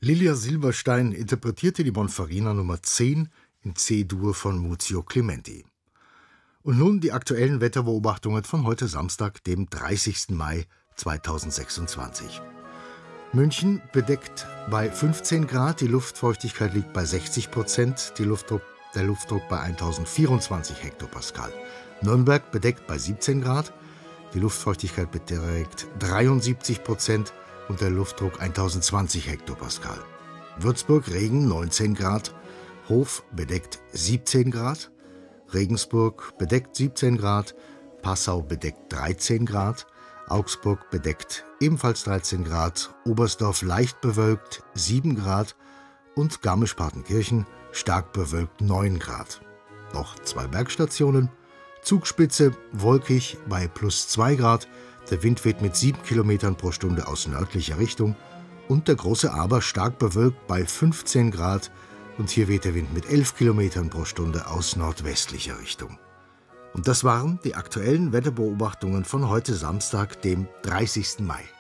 Lilia Silberstein interpretierte die Bonfarina Nummer 10 in C-Dur von Muzio Clementi. Und nun die aktuellen Wetterbeobachtungen von heute Samstag, dem 30. Mai 2026. München bedeckt bei 15 Grad, die Luftfeuchtigkeit liegt bei 60%, der Luftdruck bei 1024 Hektopascal. Nürnberg bedeckt bei 17 Grad, die Luftfeuchtigkeit beträgt 73% und der Luftdruck 1020 Hektopascal. Würzburg Regen 19 Grad, Hof bedeckt 17 Grad, Regensburg bedeckt 17 Grad, Passau bedeckt 13 Grad, Augsburg bedeckt ebenfalls 13 Grad, Oberstdorf leicht bewölkt 7 Grad und Garmisch-Partenkirchen stark bewölkt 9 Grad. Noch 2 Bergstationen, Zugspitze wolkig bei plus 2 Grad, der Wind weht mit 7 Kilometern pro Stunde aus nördlicher Richtung und der Große Aber stark bewölkt bei 15 Grad und hier weht der Wind mit 11 Kilometern pro Stunde aus nordwestlicher Richtung. Und das waren die aktuellen Wetterbeobachtungen von heute Samstag, dem 30. Mai.